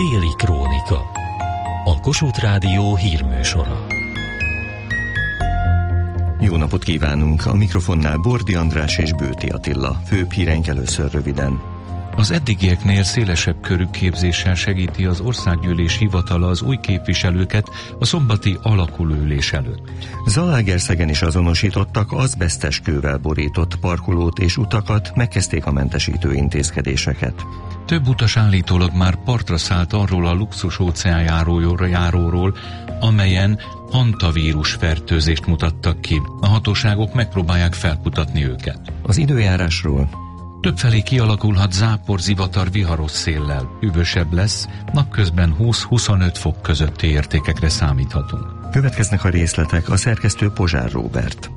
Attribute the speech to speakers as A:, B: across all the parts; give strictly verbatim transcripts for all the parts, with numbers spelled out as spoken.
A: Déli Krónika. A Kossuth Rádió hírműsora.
B: Jó napot kívánunk! A mikrofonnál Bordi András és Bőti Attila. Főbb híreink először röviden.
C: Az eddigieknél szélesebb körű képzéssel segíti az Országgyűlés hivatala az új képviselőket a szombati alakulóülés előtt.
B: Zalaegerszegen is azonosítottak azbesztes kővel borított parkolót és utakat, megkezdték a mentesítő intézkedéseket.
C: Több utas állítólag már partra szállt arról a luxus óceánjáróra járóról, amelyen hantavírus fertőzést mutattak ki. A hatóságok megpróbálják felkutatni őket.
B: Az időjárásról.
C: Többfelé kialakulhat zápor-zivatar viharos széllel. Hűvösebb lesz, napközben húsz-huszonöt fok közötti értékekre számíthatunk.
B: Következnek a részletek, a szerkesztő Pozsár Róbert.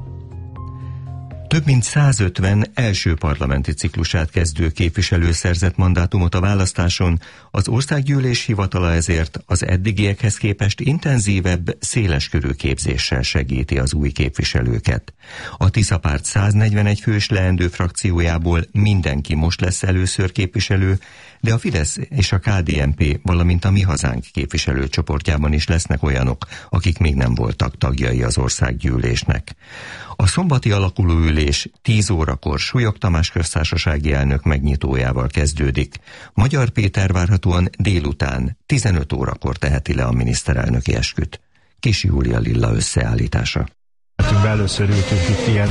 B: Több mint százötven első parlamenti ciklusát kezdő képviselő szerzett mandátumot a választáson, az Országgyűlés hivatala ezért az eddigiekhez képest intenzívebb, széleskörű képzéssel segíti az új képviselőket. A Tisza Párt száznegyvenegy fős leendő frakciójából mindenki most lesz először képviselő, de a Fidesz és a ká dé en pé, valamint a Mi Hazánk képviselőcsoportjában is lesznek olyanok, akik még nem voltak tagjai az Országgyűlésnek. A szombati alakulóülés tíz órakor Súlyog Tamás köztársasági elnök megnyitójával kezdődik. Magyar Péter várhatóan délután tizenöt órakor teheti le a miniszterelnöki esküt. Kis Júlia Lilla összeállítása.
D: Először ültünk itt ilyen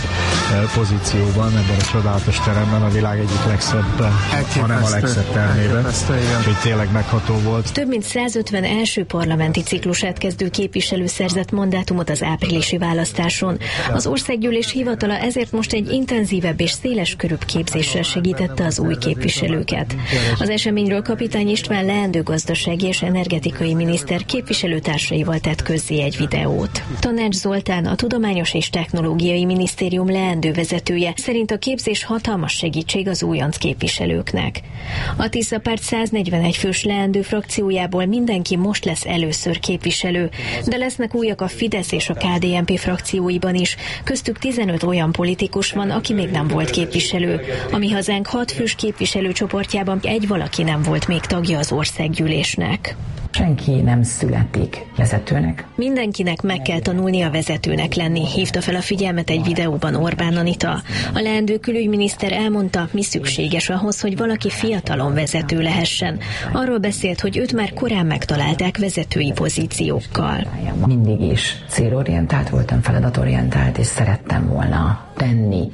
D: pozícióban, ebben a csodálatos teremben, a világ egyik legszebb, hanem a legszebb termében. Úgyhogy tényleg megható volt.
E: Több mint százötven első parlamenti ciklusát kezdő képviselő szerzett mandátumot az áprilisi választáson. Az Országgyűlés hivatala ezért most egy intenzívebb és széleskörűbb képzéssel segítette az új képviselőket. Az eseményről Kapitány István leendő gazdasági és energetikai miniszter képviselőtársaival tett közzé egy videót. Tanács Zoltán, a Tudományos és Technológiai Minisztérium leendő vezetője szerint a képzés hatalmas segítség az újonc képviselőknek. A Tisza Párt száznegyvenegy fős leendő frakciójából mindenki most lesz először képviselő, de lesznek újak a Fidesz és a ká dé en pé frakcióiban is, köztük tizenöt olyan politikus van, aki még nem volt képviselő. A Mi Hazánk hat fős képviselőcsoportjában egy valaki nem volt még tagja az Országgyűlésnek.
F: Senki nem születik vezetőnek.
E: Mindenkinek meg kell tanulnia vezetőnek lenni, hívta fel a figyelmet egy videóban Orbán Anita. A leendő külügyminiszter elmondta, mi szükséges ahhoz, hogy valaki fiatalon vezető lehessen. Arról beszélt, hogy őt már korán megtalálták vezetői pozíciókkal.
F: Mindig is célorientált voltam, feladatorientált, és szerettem volna tenni,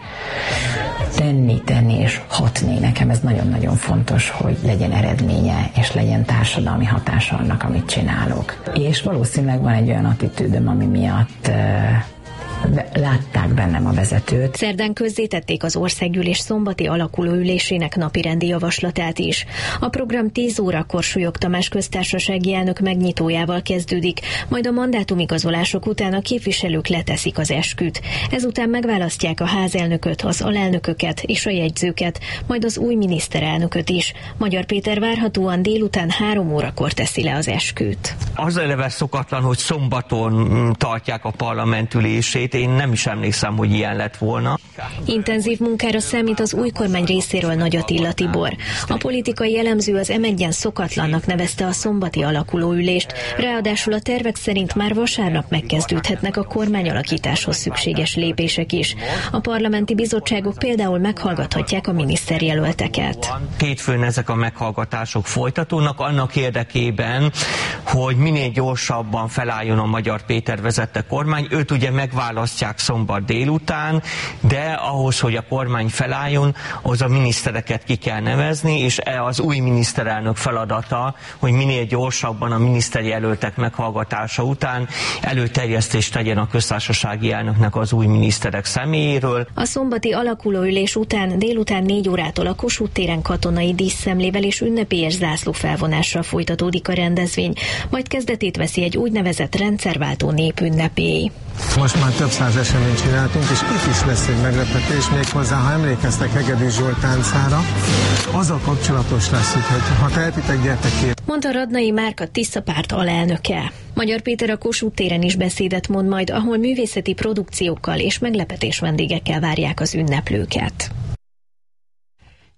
F: tenni, tenni és hatni. Nekem ez nagyon-nagyon fontos, hogy legyen eredménye, és legyen társadalmi hatása annak, amit csinálok. És valószínűleg van egy olyan attitűdöm, ami miatt uh, látták bennem a vezetőt.
E: Szerdán közzétették az Országgyűlés szombati alakulóülésének napirendi javaslatát is. A program tíz órakor Súlyog Tamás köztársasági elnök megnyitójával kezdődik, majd a mandátumigazolások után a képviselők leteszik az esküt. Ezután megválasztják a házelnököt, az alelnököket és a jegyzőket, majd az új miniszterelnököt is. Magyar Péter várhatóan délután három órakor teszi le az esküt.
G: Az eleve szokatlan, hogy szombaton tartják a parlamentülését. Én nem is emlékszem, hogy ilyen lett volna.
E: Intenzív munkára számít az új kormány részéről Nagy Attila Tibor. A politikai elemző az em egyen szokatlannak nevezte a szombati alakulóülést, ráadásul a tervek szerint már vasárnap megkezdődhetnek a kormányalakításhoz szükséges lépések is. A parlamenti bizottságok például meghallgathatják a miniszterjelölteket.
G: Hétfőn ezek a meghallgatások folytatódnak annak érdekében, hogy minél gyorsabban felálljon a Magyar Péter vezette kormány. Őt ugye megválasztják szombat délután, de ahhoz, hogy a kormány felálljon, az a minisztereket ki kell nevezni, és az új miniszterelnök feladata, hogy minél gyorsabban a miniszterjelöltek meghallgatása után előterjesztést tegyen a köztársasági elnöknek az új miniszterek személyéről.
E: A szombati alakulóülés után délután négy órától a Kossuth téren katonai díszszemlével és ünnepélyes zászlófelvonással folytatódik a rendezvény, majd kezdetét veszi egy úgynevezett rendszerváltó népünnepély.
D: Most már több száz eseményt csináltunk, és itt is lesz egy meglepetés, méghozzá, ha emlékeztek Hegedűs Zsolt táncára, azzal kapcsolatos lesz, hogy ha tehetitek, gyertek ki.
E: Mondta Radnai Márka Tisza Párt alelnöke. Magyar Péter a Kossuth téren is beszédet mond majd, ahol művészeti produkciókkal és meglepetés vendégekkel várják az ünneplőket.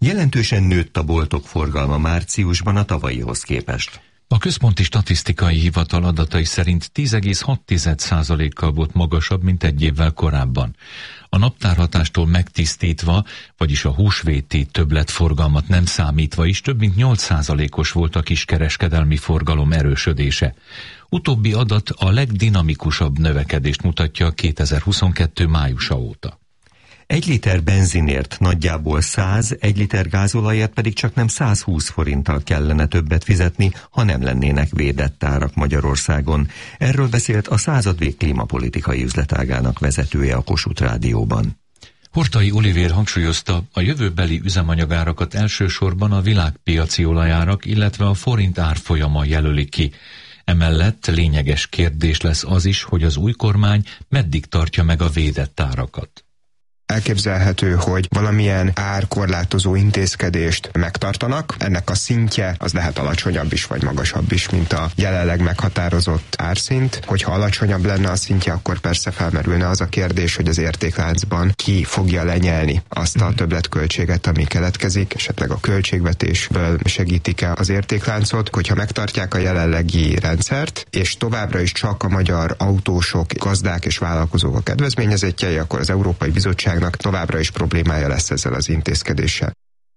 B: Jelentősen nőtt a boltok forgalma márciusban a tavalyihoz képest.
C: A Központi Statisztikai Hivatal adatai szerint tíz egész hat százalékkal volt magasabb, mint egy évvel korábban. A naptárhatástól megtisztítva, vagyis a húsvéti többletforgalmat nem számítva is több mint nyolc százalékos volt a kiskereskedelmi forgalom erősödése. Utóbbi adat a legdinamikusabb növekedést mutatja kétezer-huszonkettő májusa óta.
B: Egy liter benzinért nagyjából száz, egy liter gázolajért pedig csak nem százhúsz forinttal kellene többet fizetni, ha nem lennének védett árak Magyarországon. Erről beszélt a Századvég klímapolitikai üzletágának vezetője a Kossuth Rádióban.
C: Horthy Olivér hangsúlyozta, a jövőbeli üzemanyagárakat elsősorban a világpiaci olajárak, illetve a forint árfolyama jelöli ki. Emellett lényeges kérdés lesz az is, hogy az új kormány meddig tartja meg a védett árakat.
H: Elképzelhető, hogy valamilyen árkorlátozó intézkedést megtartanak. Ennek a szintje az lehet alacsonyabb is, vagy magasabb is, mint a jelenleg meghatározott árszint. Hogyha alacsonyabb lenne a szintje, akkor persze felmerülne az a kérdés, hogy az értékláncban ki fogja lenyelni azt a többletköltséget, ami keletkezik, esetleg a költségvetésből segítik-e az értékláncot. Hogyha megtartják a jelenlegi rendszert, és továbbra is csak a magyar autósok, gazdák és vállalkozók a kedvezményezettjei, akkor az Európai Bizottság továbbra is problémája lesz ezzel az intézkedéssel.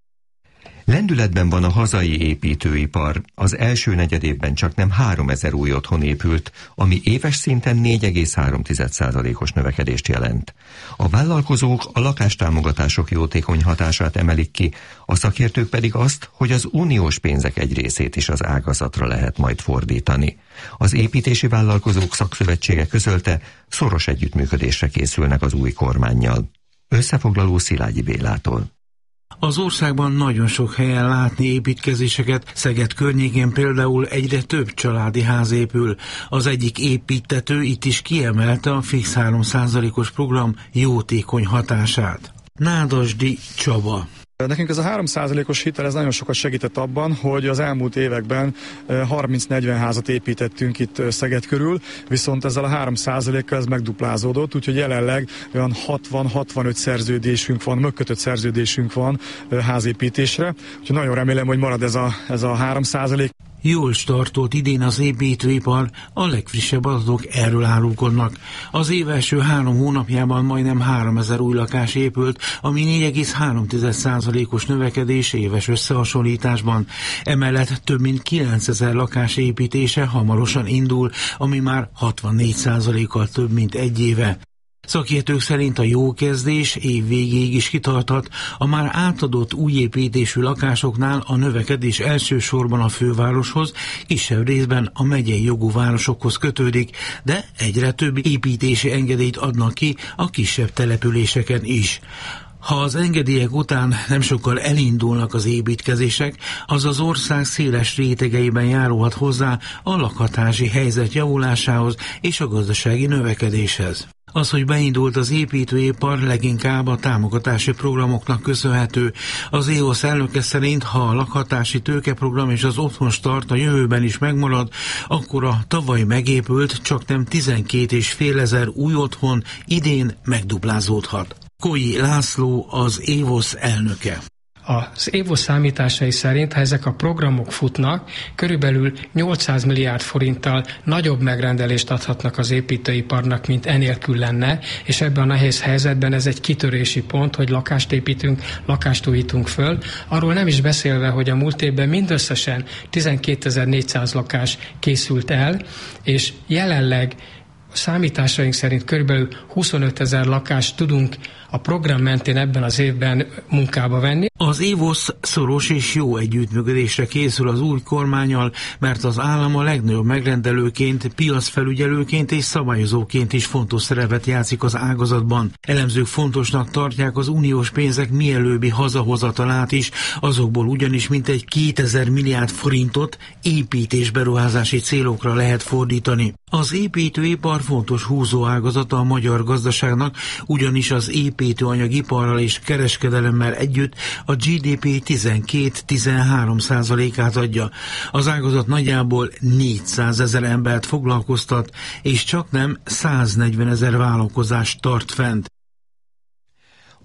B: Lendületben van a hazai építőipar. Az első negyedévben csak nem háromezer új otthon épült, ami éves szinten négy egész három százalékos növekedést jelent. A vállalkozók a lakástámogatások jótékony hatását emelik ki, a szakértők pedig azt, hogy az uniós pénzek egy részét is az ágazatra lehet majd fordítani. Az építési vállalkozók szakszövetsége közölte, szoros együttműködésre készülnek az új kormánnyal. Összefoglaló Szilágyi Bélától.
I: Az országban nagyon sok helyen látni építkezéseket, Szeged környékén például egyre több családi ház épül. Az egyik építtető itt is kiemelte a fix három százalékos program jótékony hatását. Nádasdy Csaba.
J: Nekünk ez a három százalékos hitel ez nagyon sokat segített abban, hogy az elmúlt években harminc-negyven házat építettünk itt Szeged körül, viszont ezzel a három százalékkal ez megduplázódott, úgyhogy jelenleg olyan hatvan-hatvanöt szerződésünk van, megkötött szerződésünk van házépítésre, úgyhogy nagyon remélem, hogy marad ez a, ez a három százalék.
I: Jól startolt idén az építőipar, a legfrissebb adatok erről árulkodnak. Az év első három hónapjában majdnem háromezer új lakás épült, ami négy egész három százalékos növekedés éves összehasonlításban. Emellett több mint kilencezer lakás építése hamarosan indul, ami már hatvannégy százalékkal több, mint egy éve. Szakértők szerint a jó kezdés év végéig is kitarthat, a már átadott új építésű lakásoknál a növekedés elsősorban a fővároshoz, kisebb részben a megyei jogú városokhoz kötődik, de egyre több építési engedélyt adnak ki a kisebb településeken is. Ha az engedélyek után nem sokkal elindulnak az építkezések, az az ország széles rétegeiben járulhat hozzá a lakhatási helyzet javulásához és a gazdasági növekedéshez. Az, hogy beindult az építőipar, leginkább a támogatási programoknak köszönhető. Az é o es elnöke szerint, ha a lakhatási tőkeprogram és az otthonstart a jövőben is megmarad, akkor a tavaly megépült csaknem tizenkét és fél ezer új otthon idén megduplázódhat. Koi László, az é o es elnöke.
K: Az é o es számításai szerint, ha ezek a programok futnak, körülbelül nyolcszáz milliárd forinttal nagyobb megrendelést adhatnak az építőiparnak, mint enélkül lenne, és ebben a nehéz helyzetben ez egy kitörési pont, hogy lakást építünk, lakást újítunk föl. Arról nem is beszélve, hogy a múlt évben mindösszesen tizenkétezer-négyszáz lakás készült el, és jelenleg a számításaink szerint körülbelül huszonötezer lakást tudunk a program mentén ebben az évben munkába venni.
I: Az é o es szoros és jó együttműködésre készül az új kormánnyal, mert az állam a legnagyobb megrendelőként, piacfelügyelőként és szabályozóként is fontos szerepet játszik az ágazatban. Elemzők fontosnak tartják az uniós pénzek mielőbbi hazahozatalát is, azokból ugyanis mintegy kétezer milliárd forintot építésberuházási célokra lehet fordítani. Az építőipar fontos húzóágazata a magyar gazdaságnak, ugyanis az építőanyagiparral és kereskedelemmel együtt a gé dé pé tizenkét-tizenhárom százalékát adja. Az ágazat nagyjából négyszázezer embert foglalkoztat, és csaknem száznegyvenezer vállalkozást tart fent.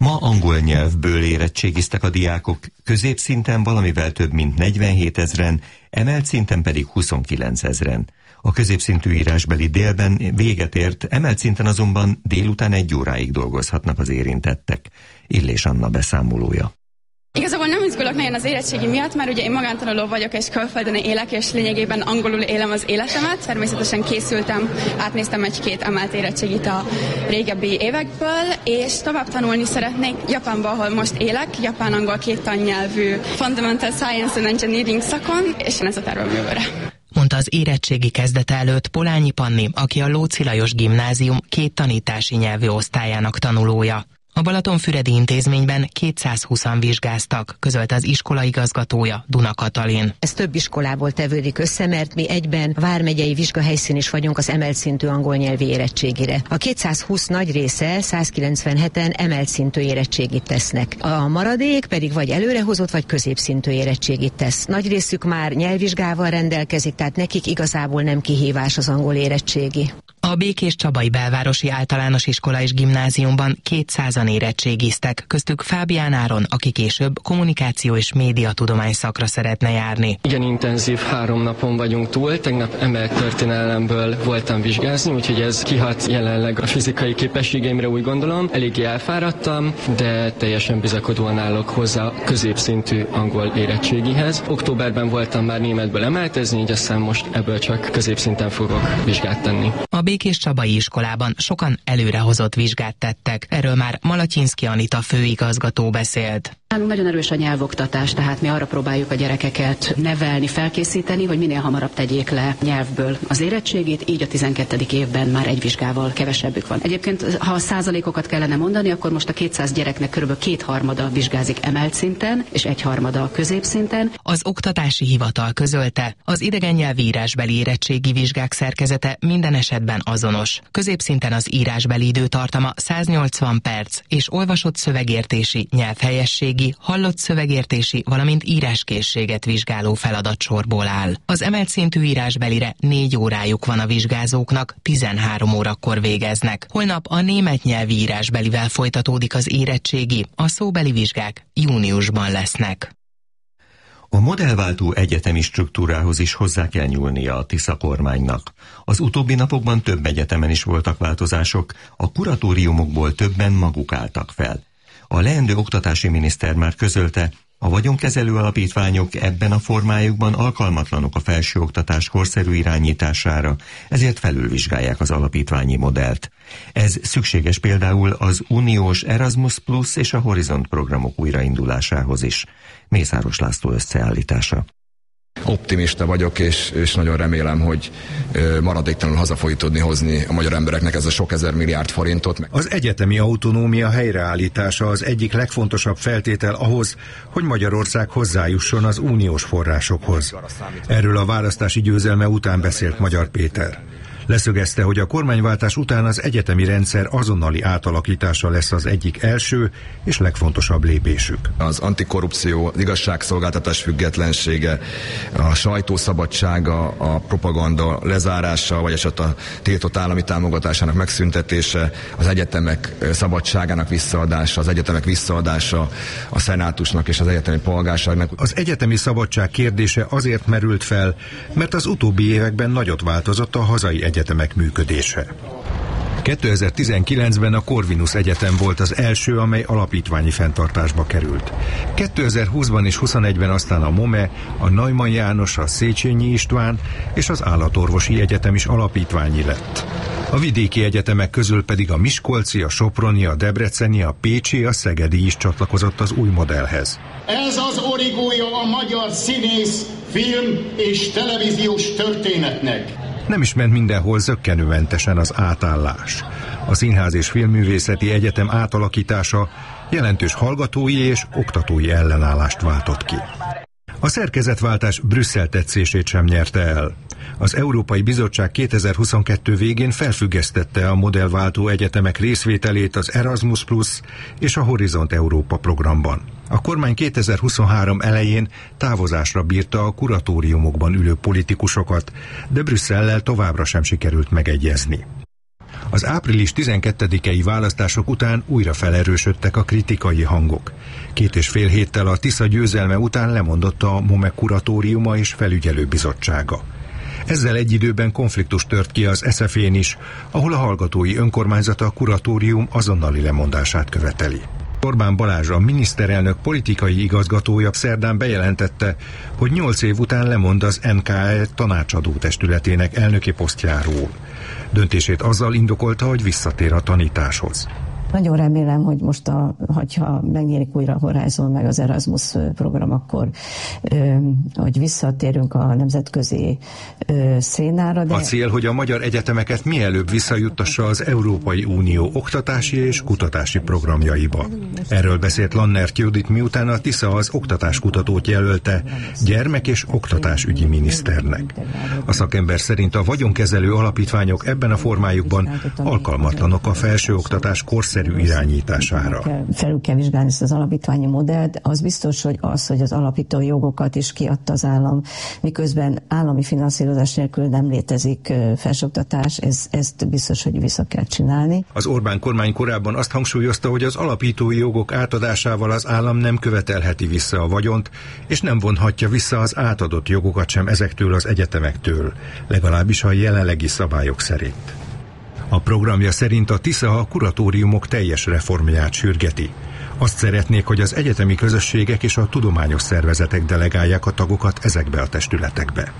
B: Ma angol nyelvből érettségiztek a diákok, középszinten valamivel több mint negyvenhét ezren, emelt szinten pedig huszonkilenc ezren. A középszintű írásbeli délben véget ért, emelt szinten azonban délután egy óráig dolgozhatnak az érintettek. Illés Anna beszámolója.
L: Igazából nem izgulok nagyon az érettségi miatt, mert ugye én magántanuló vagyok, és külföldön élek, és lényegében angolul élem az életemet. Természetesen készültem, átnéztem egy-két emelt érettségit a régebbi évekből, és tovább tanulni szeretnék Japánban, ahol most élek, japán-angol két tannyelvű Fundamental Science and Engineering szakon, és ez a tervem jövőre.
M: Mondta az érettségi kezdete előtt Polányi Panni, aki a Lóczy Lajos Gimnázium két tanítási nyelvű osztályának tanulója. A Balatonfüredi intézményben kétszázhúszan vizsgáztak, közölte az iskola igazgatója, Duna Katalin.
N: Ez több iskolából tevődik össze, mert mi egyben vármegyei vizsgahelyszín is vagyunk az emelt szintű angol nyelvi érettségire. A kétszázhúsz nagy része, százkilencvenheten emelt szintű érettségit tesznek. A maradék pedig vagy előrehozott, vagy középszintű érettségit tesz. Nagy részük már nyelvvizsgával rendelkezik, tehát nekik igazából nem kihívás az angol érettségi.
M: A Békés-Csabai Belvárosi Általános Iskola és Gimnáziumban kétszázan érettségiztek, köztük Fábián Áron, aki később kommunikáció és médiatudomány szakra szeretne járni.
O: Igen intenzív három napon vagyunk túl, tegnap emelt történelemből voltam vizsgázni, úgyhogy ez kihat jelenleg a fizikai képességeimre, úgy gondolom. Eléggé elfáradtam, de teljesen bizakodóan állok hozzá a középszintű angol érettségihez. Októberben voltam már németből emeltezni, így aztán most ebből csak középszinten fogok vizsgát tenni.
M: A Békés-Csabai iskolában sokan előrehozott vizsgát tettek. Erről már Malatyinszky Anita főigazgató beszélt.
P: Nálunk nagyon erős a nyelvoktatás, tehát mi arra próbáljuk a gyerekeket nevelni, felkészíteni, hogy minél hamarabb tegyék le nyelvből az érettségét, így a tizenkettedik évben már egy vizsgával kevesebbük van. Egyébként, ha a százalékokat kellene mondani, akkor most a kétszáz gyereknek körülbelül kétharmada vizsgázik emelt szinten, és egyharmada középszinten.
M: Az Oktatási Hivatal közölte, az idegen nyelvi írásbeli érettségi vizsgák szerkezete minden esetben azonos. Középszinten az írásbeli időtartama száznyolcvan perc, és olvasott szövegértési, nyelvhelyességi, hallott szövegértési, valamint íráskészséget vizsgáló feladatsorból áll. Az emelt szintű írásbelire négy órájuk van a vizsgázóknak, tizenhárom órakor végeznek. Holnap a német nyelvi írásbelivel folytatódik az érettségi, a szóbeli vizsgák júniusban lesznek.
B: A modellváltó egyetemi struktúrához is hozzá kell nyúlnia a Tisza kormánynak. Az utóbbi napokban több egyetemen is voltak változások, a kuratóriumokból többen maguk álltak fel. A leendő oktatási miniszter már közölte, a vagyonkezelő alapítványok ebben a formájukban alkalmatlanok a felsőoktatás korszerű irányítására, ezért felülvizsgálják az alapítványi modellt. Ez szükséges például az uniós Erasmus Plus és a Horizont programok újraindulásához is. Mészáros László összeállítása.
Q: Optimista vagyok, és, és nagyon remélem, hogy maradéktalanul haza fogjuk tudni hozni a magyar embereknek ez a sok ezer milliárd forintot.
R: Az egyetemi autonómia helyreállítása az egyik legfontosabb feltétel ahhoz, hogy Magyarország hozzájusson az uniós forrásokhoz. Erről a választási győzelme után beszélt Magyar Péter. Leszögezte, hogy a kormányváltás után az egyetemi rendszer azonnali átalakítása lesz az egyik első és legfontosabb lépésük.
Q: Az antikorrupció, az igazságszolgáltatás függetlensége, a sajtószabadsága, a propaganda lezárása, vagy esetleg a tiltott állami támogatásának megszüntetése, az egyetemek szabadságának visszaadása, az egyetemek visszaadása a szenátusnak és az egyetemi polgárságnak.
R: Az egyetemi szabadság kérdése azért merült fel, mert az utóbbi években nagyot változott a hazai egyetemek működése. kétezer-tizenkilencben a Corvinus Egyetem volt az első, amely alapítványi fenntartásba került. kétezer-húszban és huszonegyben aztán a MOME, a Neumann János, a Széchenyi István és az Állatorvosi Egyetem is alapítványi lett. A vidéki egyetemek közül pedig a miskolci, a soproni, a debreceni, a pécsi, a szegedi is csatlakozott az új modellhez.
S: Ez az origója a magyar színész, film és televíziós történetnek.
R: Nem is ment mindenhol zökkenőmentesen az átállás. A Színház és Filmművészeti Egyetem átalakítása jelentős hallgatói és oktatói ellenállást váltott ki. A szerkezetváltás Brüsszel tetszését sem nyerte el. Az Európai Bizottság kétezer-huszonkettő végén felfüggesztette a modellváltó egyetemek részvételét az Erasmus Plus és a Horizont Európa programban. A kormány kétezer-huszonhárom elején távozásra bírta a kuratóriumokban ülő politikusokat, de Brüsszellel továbbra sem sikerült megegyezni. Az április tizenkettedikei választások után újra felerősödtek a kritikai hangok. Két és fél héttel a Tisza győzelme után lemondott a MOME kuratóriuma és felügyelőbizottsága. Ezzel egy időben konfliktus tört ki az es ef é-n is, ahol a hallgatói önkormányzata a kuratórium azonnali lemondását követeli. Orbán Balázs, a miniszterelnök politikai igazgatója szerdán bejelentette, hogy nyolc év után lemond az en ká e tanácsadó testületének elnöki posztjáról. Döntését azzal indokolta, hogy visszatér a tanításhoz.
T: Nagyon remélem, hogy most, a, hogyha megnyílik újra a Horizon meg az Erasmus program, akkor ö, hogy visszatérünk a nemzetközi ö, szénára. De...
R: A cél, hogy a magyar egyetemeket mielőbb visszajuttassa az Európai Unió oktatási és kutatási programjaiba. Erről beszélt Lannert Judit, miután a Tisza az oktatáskutatót jelölte gyermek- és oktatásügyi miniszternek. A szakember szerint a vagyonkezelő alapítványok ebben a formájukban alkalmatlanok a felsőoktatás korszerű irányítására.
T: Felül kell vizsgálni ezt az alapítványi modellt. Az biztos, hogy az, hogy az alapító jogokat is kiadta az állam, miközben állami finanszírozás nélkül nem létezik felsőoktatás, ez, ezt biztos, hogy vissza kell csinálni.
R: Az Orbán kormány korábban azt hangsúlyozta, hogy az alapítói jogok átadásával az állam nem követelheti vissza a vagyont, és nem vonhatja vissza az átadott jogokat sem ezektől az egyetemektől, legalábbis a jelenlegi szabályok szerint. A programja szerint a Tisza a kuratóriumok teljes reformját sürgeti. Azt szeretnék, hogy az egyetemi közösségek és a tudományos szervezetek delegálják a tagokat ezekbe a testületekbe.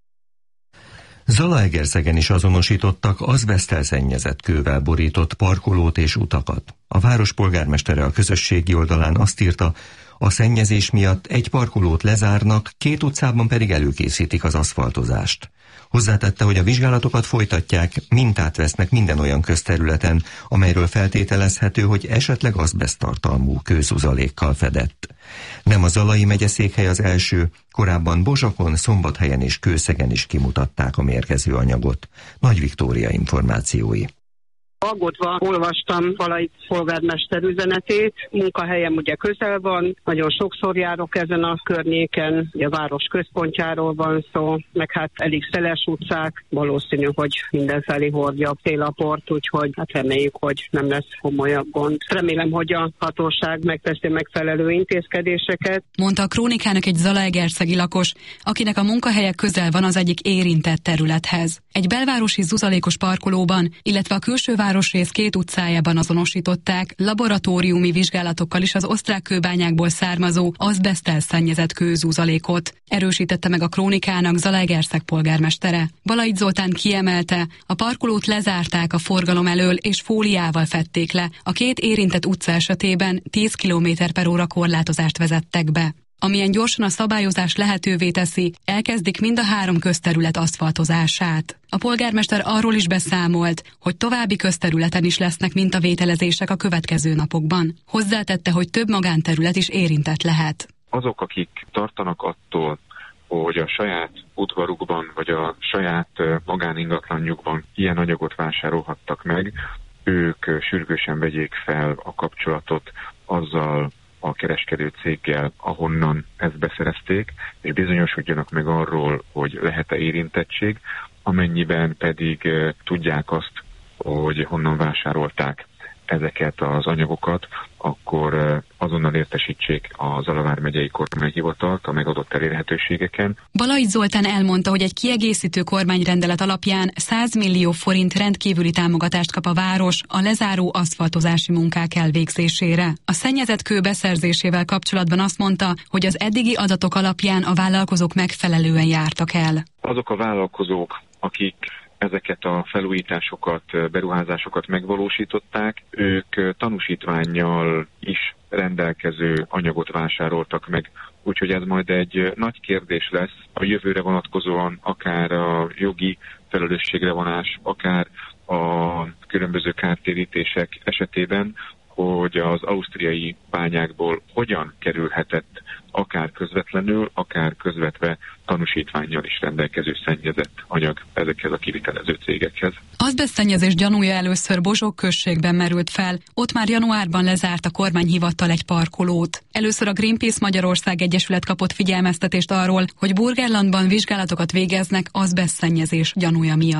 B: Zalaegerszegen is azonosítottak azbeszttel szennyezett kővel borított parkolót és utakat. A város polgármestere a közösségi oldalán azt írta, a szennyezés miatt egy parkolót lezárnak, két utcában pedig előkészítik az aszfaltozást. Hozzátette, hogy a vizsgálatokat folytatják, mintát vesznek minden olyan közterületen, amelyről feltételezhető, hogy esetleg azbeszttartalmú kőzuzalékkal fedett. Nem a Zalai megyeszékhely az első, korábban Bozsakon, Szombathelyen és Kőszegen is kimutatták a mérgező anyagot. Nagy Viktória információi.
U: Aggódva olvastam Balai polgármester üzenetét, munkahelyem ugye közel van, nagyon sokszor járok ezen a környéken, ugye a város központjáról van szó, meg hát elég szeles utcák, valószínű, hogy mindenfelé hordja a télaport, úgyhogy hát reméljük, hogy nem lesz komolyabb gond. Remélem, hogy a hatóság megteszi megfelelő intézkedéseket.
V: Mondta a Krónikának egy zalaegerszegi lakos, akinek a munkahelye közel van az egyik érintett területhez. Egy belvárosi zuzalékos parkolóban, illetve a külső városrész két utcájában azonosították laboratóriumi vizsgálatokkal is az osztrák kőbányákból származó azbeszttel szennyezett kőzuzalékot. Erősítette meg a Krónikának Zalaegerszeg polgármestere. Balait Zoltán kiemelte, a parkolót lezárták a forgalom elől és fóliával fedték le. A két érintett utca esetében tíz kilométer per óra korlátozást vezettek be. Amilyen gyorsan a szabályozás lehetővé teszi, elkezdik mind a három közterület aszfaltozását. A polgármester arról is beszámolt, hogy további közterületen is lesznek mintavételezések a következő napokban. Hozzátette, hogy több magánterület is érintett lehet.
W: Azok, akik tartanak attól, hogy a saját udvarukban vagy a saját magáningatlanjukban ilyen anyagot vásárolhattak meg, ők sürgősen vegyék fel a kapcsolatot azzal a kereskedő céggel, ahonnan ezt beszerezték, és bizonyosodjanak meg arról, hogy lehet-e érintettség, amennyiben pedig e, tudják azt, hogy honnan vásárolták ezeket az anyagokat, akkor e, azonnal értesítsék a Zala vármegyei kormányhivatalt a megadott elérhetőségeken.
V: Balait Zoltán elmondta, hogy egy kiegészítő kormányrendelet alapján száz millió forint rendkívüli támogatást kap a város a lezáró aszfaltozási munkák elvégzésére. A szennyezett kő beszerzésével kapcsolatban azt mondta, hogy az eddigi adatok alapján a vállalkozók megfelelően jártak el.
W: Azok a vállalkozók, akik ezeket a felújításokat, beruházásokat megvalósították, ők tanúsítvánnyal is rendelkező anyagot vásároltak meg. Úgyhogy ez majd egy nagy kérdés lesz a jövőre vonatkozóan, akár a jogi felelősségre vonás, akár a különböző kártérítések esetében, hogy az ausztriai bányákból hogyan kerülhetett akár közvetlenül, akár közvetve tanúsítvánnyal is rendelkező szennyezett anyag ezekhez a kivitelező cégekhez.
V: Azbesztszennyezés gyanúja először Bozsok községben merült fel, ott már januárban lezárt a kormányhivatal egy parkolót. Először a Greenpeace Magyarország Egyesület kapott figyelmeztetést arról, hogy Burgenlandban vizsgálatokat végeznek azbesztszennyezés gyanúja miatt.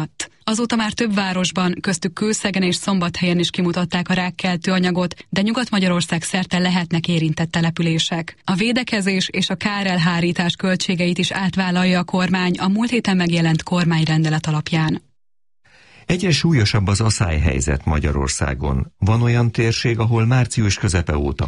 V: Azóta már több városban, köztük Kőszegen és Szombathelyen is kimutatták a rákkeltő anyagot, de Nyugat-Magyarország szerte lehetnek érintett települések. A védekezés és a kárelhárítás költségeit is átvállalja a kormány a múlt héten megjelent kormányrendelet alapján.
B: Egyre súlyosabb az aszályhelyzet Magyarországon. Van olyan térség, ahol március közepe óta